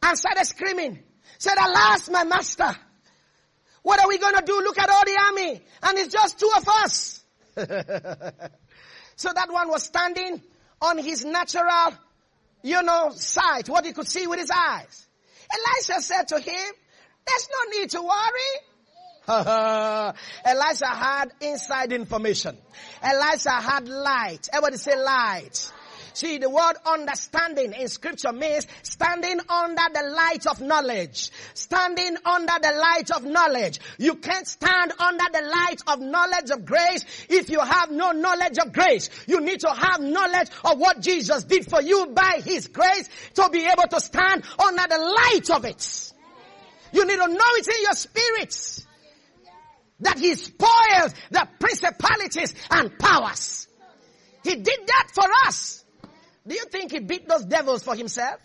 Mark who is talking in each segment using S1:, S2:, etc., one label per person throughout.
S1: and started screaming. Said, alas, my master, what are we going to do? Look at all the army. And it's just two of us. So that one was standing on his natural, sight, what he could see with his eyes. Elisha said to him, there's no need to worry. Elisha had inside information. Elisha had light. Everybody say light. See, the word understanding in scripture means standing under the light of knowledge. Standing under the light of knowledge. You can't stand under the light of knowledge of grace if you have no knowledge of grace. You need to have knowledge of what Jesus did for you by his grace to be able to stand under the light of it. You need to know it in your spirits that he spoils the principalities and powers. He did that for us. Do you think he beat those devils for himself?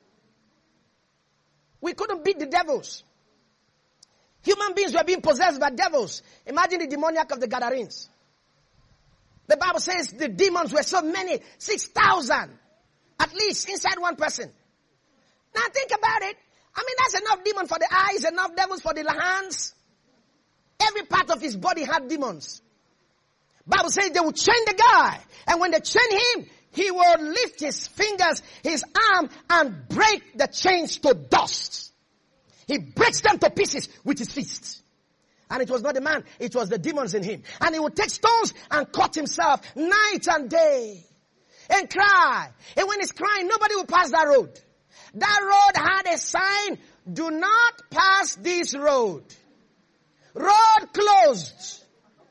S1: We couldn't beat the devils. Human beings were being possessed by devils. Imagine the demoniac of the Gadarenes. The Bible says the demons were so many, 6,000, at least inside one person. Now think about it. I mean, that's enough demon for the eyes, enough devils for the hands. Every part of his body had demons. Bible says they would chain the guy. And when they chain him, he would lift his fingers, his arm, and break the chains to dust. He breaks them to pieces with his fist. And it was not the man, it was the demons in him. And he would take stones and cut himself night and day. And cry. And when he's crying, nobody will pass that road. That road had a sign, do not pass this road. Road closed.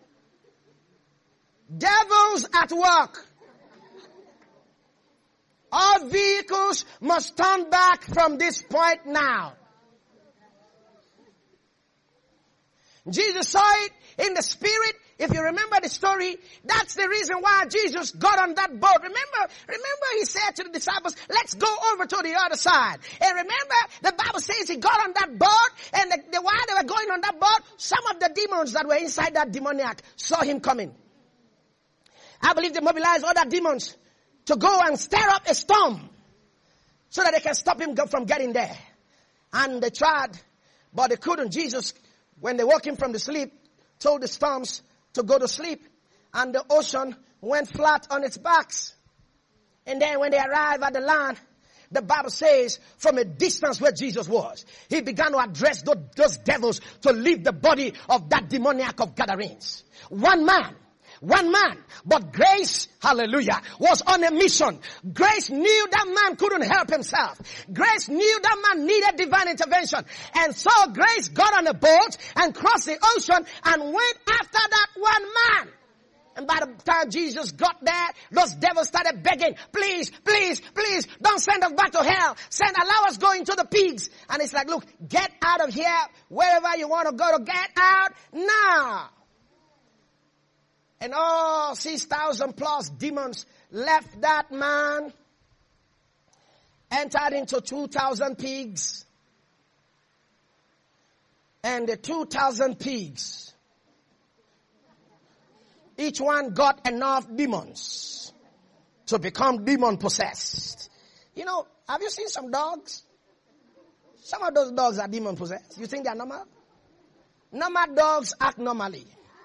S1: Devils at work. All vehicles must turn back from this point now. Jesus saw it in the spirit. If you remember the story, that's the reason why Jesus got on that boat. Remember he said to the disciples, let's go over to the other side. And remember, the Bible says he got on that boat, and while they were going on that boat, some of the demons that were inside that demoniac saw him coming. I believe they mobilized other demons to go and stir up a storm so that they can stop him from getting there. And they tried, but they couldn't. Jesus, when they woke him from the sleep, told the storms to go to sleep. And the ocean went flat on its backs. And then when they arrived at the land, the Bible says from a distance where Jesus was, he began to address those devils to leave the body of that demoniac of Gadarenes. One man, but grace, hallelujah, was on a mission. Grace knew that man couldn't help himself. Grace knew that man needed divine intervention. And so grace got on a boat and crossed the ocean and went after that one man. And by the time Jesus got there, those devils started begging, please, please, please, don't send us back to hell. Allow us go into the pigs. And it's like, look, get out of here, wherever you want to go to, get out now. And all 6,000 plus demons left that man, entered into 2,000 pigs. And the 2,000 pigs, each one got enough demons to become demon possessed. Have you seen some dogs? Some of those dogs are demon possessed. You think they're normal? Normal dogs act normally.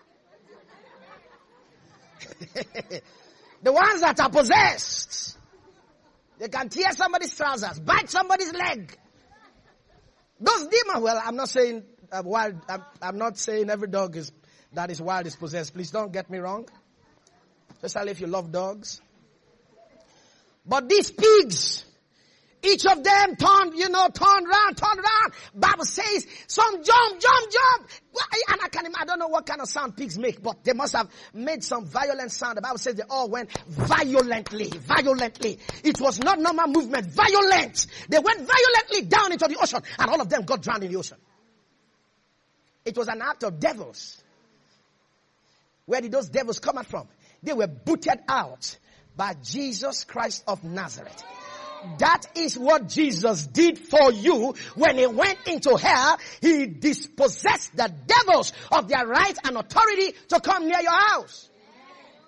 S1: The ones that are possessed, they can tear somebody's trousers, bite somebody's leg. Those demons, well, I'm not saying wild. I'm not saying every dog that is wild is possessed. Please don't get me wrong. Especially if you love dogs. But these pigs, each of them turned round. Bible says some jump. And I don't know what kind of sound pigs make, but they must have made some violent sound. The Bible says they all went violently. It was not normal movement, violent. They went violently down into the ocean, and all of them got drowned in the ocean. It was an act of devils. Where did those devils come out from? They were booted out by Jesus Christ of Nazareth. That is what Jesus did for you when he went into hell. He dispossessed the devils of their right and authority to come near your house.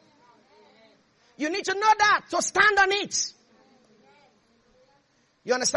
S1: You need to know that, to stand on it. You understand?